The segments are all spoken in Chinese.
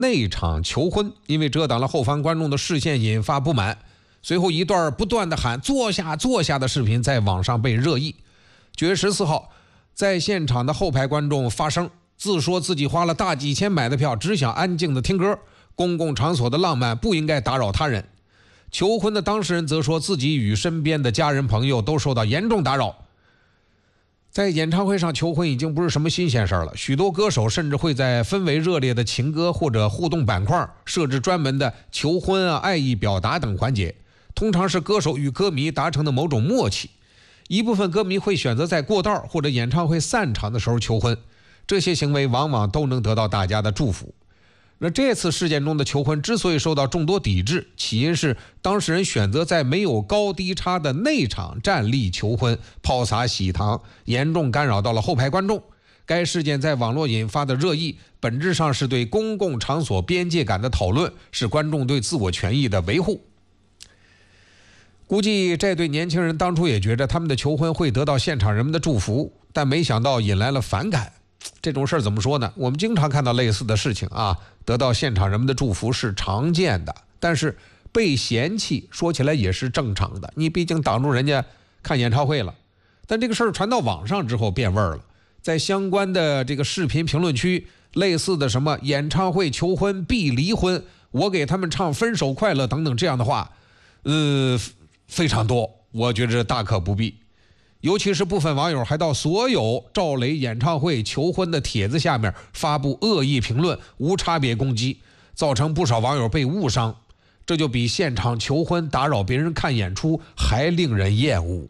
内场求婚因为遮挡了后方观众的视线引发不满，随后一段不断的喊坐下坐下的视频在网上被热议。9月14号，在现场的后排观众发声，自说自己花了大几千买的票，只想安静的听歌，公共场所的浪漫不应该打扰他人。求婚的当事人则说自己与身边的家人朋友都受到严重打扰。在演唱会上求婚已经不是什么新鲜事了，许多歌手甚至会在氛围热烈的情歌或者互动板块设置专门的求婚爱意表达等环节，通常是歌手与歌迷达成的某种默契。一部分歌迷会选择在过道或者演唱会散场的时候求婚，这些行为往往都能得到大家的祝福。那这次事件中的求婚之所以受到众多抵制，起因是当事人选择在没有高低差的内场站立求婚，抛洒喜糖，严重干扰到了后排观众。该事件在网络引发的热议，本质上是对公共场所边界感的讨论，是观众对自我权益的维护。估计这对年轻人当初也觉着他们的求婚会得到现场人们的祝福，但没想到引来了反感。这种事儿怎么说呢？我们经常看到类似的事情啊，得到现场人们的祝福是常见的，但是被嫌弃说起来也是正常的，你毕竟挡住人家看演唱会了。但这个事儿传到网上之后变味儿了，在相关的这个视频评论区，类似的什么演唱会求婚必离婚，我给他们唱分手快乐等等这样的话，非常多，我觉着大可不必。尤其是部分网友还到所有赵雷演唱会求婚的帖子下面发布恶意评论，无差别攻击，造成不少网友被误伤，这就比现场求婚打扰别人看演出还令人厌恶。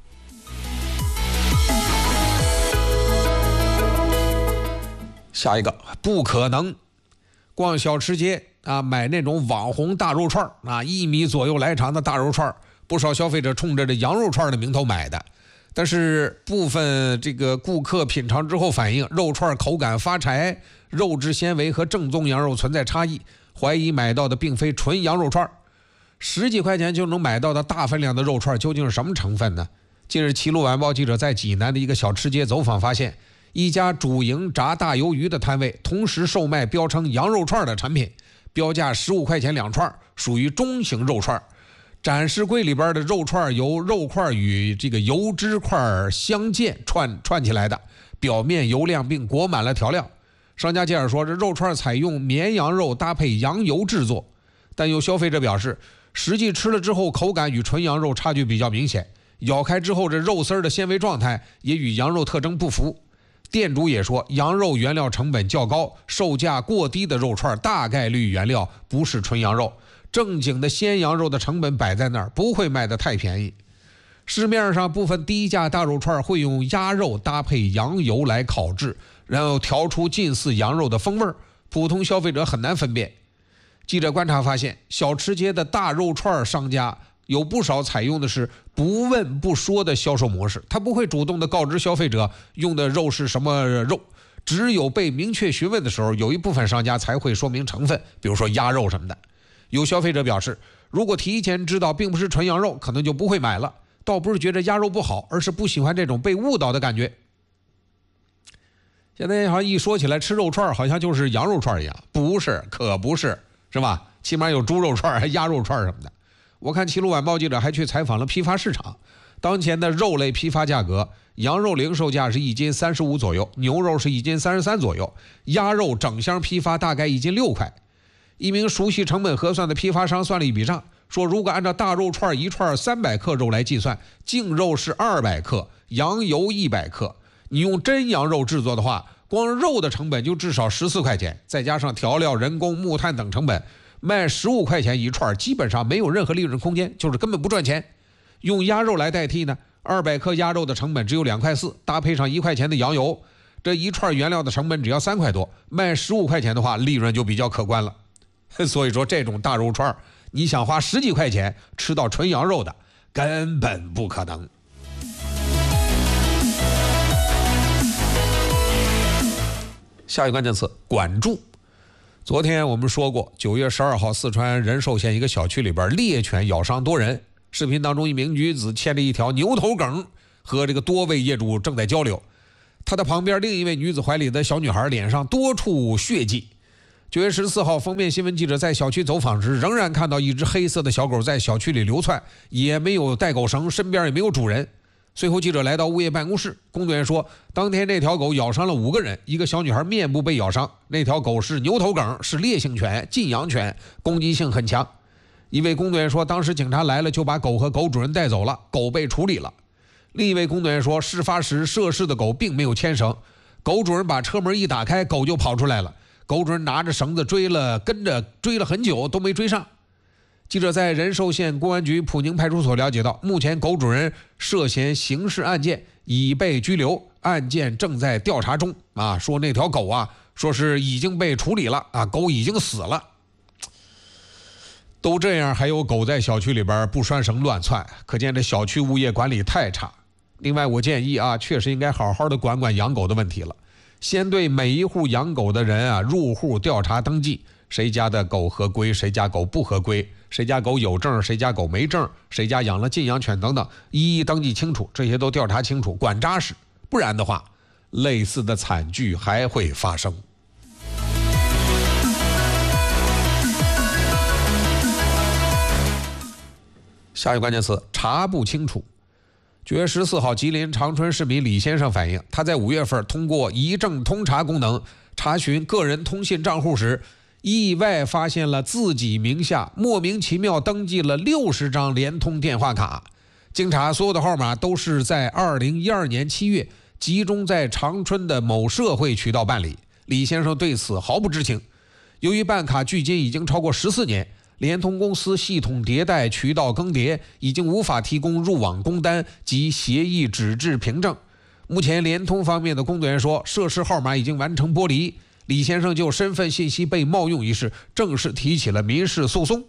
下一个，不可能。逛小吃街啊，买那种网红大肉串啊，1米左右来长的大肉串，不少消费者冲着这羊肉串的名头买的。但是部分这个顾客品尝之后反映，肉串口感发柴，肉质纤维和正宗羊肉存在差异，怀疑买到的并非纯羊肉串。10几块钱就能买到的大分量的肉串究竟是什么成分呢？近日齐鲁晚报记者在济南的一个小吃街走访发现，一家主营炸大鱿鱼的摊位同时售卖标称羊肉串的产品，标价15块钱2串，属于中型肉串。展示柜里边的肉串由肉块与这个油脂块相间串起来的，表面油亮并裹满了调料。商家介绍说，这肉串采用绵羊肉搭配羊油制作，但有消费者表示，实际吃了之后口感与纯羊肉差距比较明显，咬开之后这肉丝的纤维状态也与羊肉特征不符。店主也说，羊肉原料成本较高，售价过低的肉串大概率原料不是纯羊肉，正经的鲜羊肉的成本摆在那儿，不会卖得太便宜。市面上部分低价大肉串会用鸭肉搭配羊油来烤制，然后调出近似羊肉的风味，普通消费者很难分辨。记者观察发现，小吃街的大肉串商家有不少采用的是不问不说的销售模式，他不会主动的告知消费者用的肉是什么肉，只有被明确询问的时候，有一部分商家才会说明成分，比如说鸭肉什么的。有消费者表示，如果提前知道并不是纯羊肉，可能就不会买了，倒不是觉得鸭肉不好，而是不喜欢这种被误导的感觉。现在好像一说起来吃肉串好像就是羊肉串一样，不是，可不是，是吧？起码有猪肉串还鸭肉串什么的。我看齐鲁晚报记者还去采访了批发市场，当前的肉类批发价格，羊肉零售价是1斤35左右，牛肉是1斤33左右，鸭肉整箱批发大概1斤6块。一名熟悉成本核算的批发商算了一笔账，说如果按照大肉串一串300克肉来计算，净肉是200克，羊油100克。你用真羊肉制作的话，光肉的成本就至少14块钱，再加上调料、人工、木炭等成本，卖15块钱一串，基本上没有任何利润空间，就是根本不赚钱。用鸭肉来代替呢，200克鸭肉的成本只有2块4，搭配上1块钱的羊油，这一串原料的成本只要3块多，卖15块钱的话，利润就比较可观了。所以说这种大肉串，你想花10几块钱吃到纯羊肉的，根本不可能。下一个关键词，管住。昨天我们说过，9月12号，四川仁寿县一个小区里边猎犬咬伤多人。视频当中，一名女子牵着一条牛头梗，和这个多位业主正在交流。她的旁边另一位女子怀里的小女孩脸上多处血迹。 9月14号，封面新闻记者在小区走访时，仍然看到一只黑色的小狗在小区里流窜，也没有带狗绳，身边也没有主人。随后记者来到物业办公室，工作人员说，当天那条狗咬伤了5个人，一个小女孩面部被咬伤。那条狗是牛头梗，是烈性犬、禁养犬，攻击性很强。一位工作人员说，当时警察来了就把狗和狗主人带走了，狗被处理了。另一位工作人员说，事发时涉事的狗并没有牵绳，狗主人把车门一打开，狗就跑出来了，狗主人拿着绳子跟着追了很久都没追上。记者在仁寿县公安局普宁派出所了解到，目前狗主人涉嫌刑事案件已被拘留，案件正在调查中。说那条狗说是已经被处理了狗已经死了。都这样还有狗在小区里边不拴绳乱窜，可见这小区物业管理太差。另外我建议确实应该好好的管管养狗的问题了，先对每一户养狗的人入户调查登记，谁家的狗合规，谁家狗不合规，谁家狗有证，谁家狗没证，谁家养了禁养犬等等，一一登记清楚，这些都调查清楚，管扎实，不然的话类似的惨剧还会发生。下一个关键词，查不清楚。9月14号，吉林长春市民李先生反映，他在5月份通过一证通查功能查询个人通信账户时，意外发现了自己名下莫名其妙登记了60张联通电话卡。经查，所有的号码都是在2012年7月集中在长春的某社会渠道办理。李先生对此毫不知情。由于办卡距今已经超过14年，联通公司系统迭代、渠道更迭，已经无法提供入网工单及协议纸质凭证。目前联通方面的工作人员说，涉事号码已经完成剥离。李先生就身份信息被冒用一事正式提起了民事诉讼。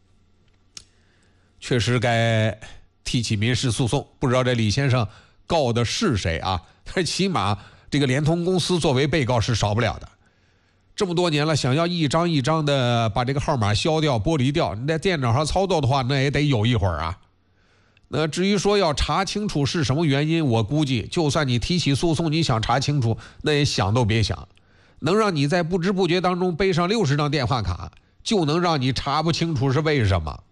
确实该提起民事诉讼，不知道这李先生告的是谁但起码这个联通公司作为被告是少不了的。这么多年了，想要一张一张的把这个号码消掉、剥离掉，你在电脑上操作的话，那也得有一会儿那至于说要查清楚是什么原因，我估计就算你提起诉讼，你想查清楚，那也想都别想。能让你在不知不觉当中背上60张电话卡，就能让你查不清楚是为什么。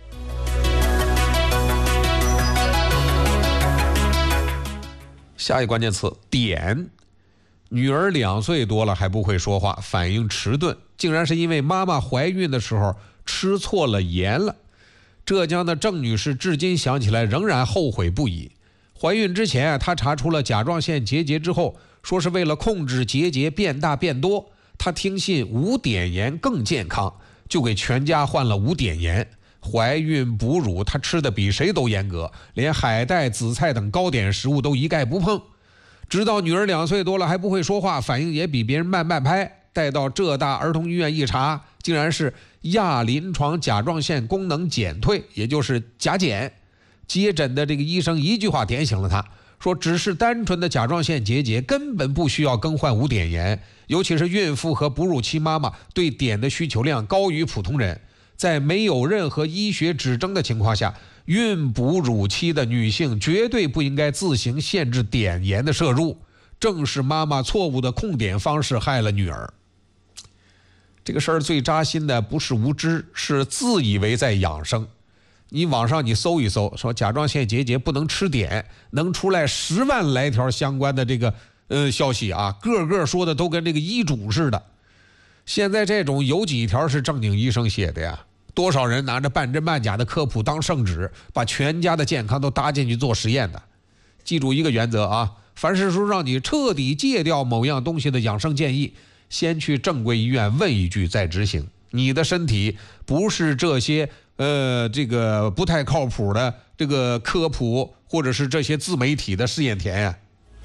下一个关键词，点。女儿2岁多了还不会说话，反应迟钝，竟然是因为妈妈怀孕的时候吃错了盐了。浙江的郑女士至今想起来仍然后悔不已。怀孕之前她查出了甲状腺结节之后，说是为了控制结节变大变多，她听信无碘盐更健康，就给全家换了无碘盐。怀孕哺乳她吃的比谁都严格，连海带、紫菜等高碘食物都一概不碰。直到女儿2岁多了还不会说话，反应也比别人慢拍，带到浙大儿童医院一查，竟然是亚临床甲状腺功能减退，也就是甲减。接诊的这个医生一句话点醒了他，说只是单纯的甲状腺结节，根本不需要更换无碘盐，尤其是孕妇和哺乳期妈妈对碘的需求量高于普通人，在没有任何医学指征的情况下，孕哺乳期的女性绝对不应该自行限制碘盐的摄入，正是妈妈错误的控碘方式害了女儿。这个事儿最扎心的不是无知，是自以为在养生。你网上你搜一搜，说甲状腺结节不能吃碘，能出来10万来条相关的这个消息个个说的都跟这个医嘱似的。现在这种有几条是正经医生写的呀？多少人拿着半真半假的科普当圣旨，把全家的健康都搭进去做实验的。记住一个原则凡是说让你彻底戒掉某样东西的养生建议，先去正规医院问一句再执行。你的身体不是这些这个不太靠谱的这个科普或者是这些自媒体的试验田呀。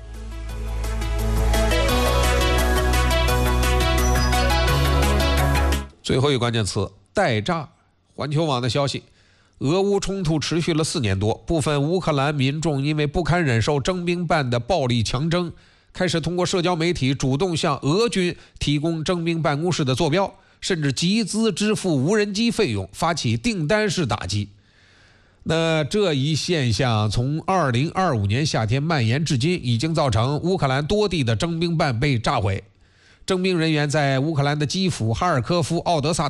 最后一个关键词，代诈。环球网的消息，俄乌冲突持续了4年多，部分乌克兰民众因为不堪忍受征兵办的暴力强征，开始通过社交媒体主动向俄军提供征兵办公室的坐标，甚至集资支付无人机费用，发起订单式打击。那这一现象从2025年夏天蔓延至今，已经造成乌克兰多地的征兵办被炸毁。 征兵人员在乌克兰的基辅、哈尔科夫、奥德萨